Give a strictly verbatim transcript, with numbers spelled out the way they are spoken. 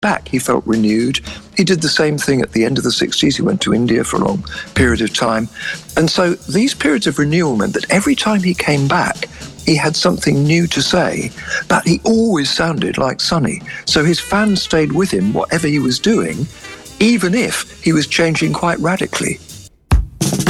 back, he felt renewed. He did the same thing at the end of the sixties. He went to India for a long period of time. And so these periods of renewal meant that every time he came back, he had something new to say, but he always sounded like Sonny. So his fans stayed with him, whatever he was doing, even if he was changing quite radically.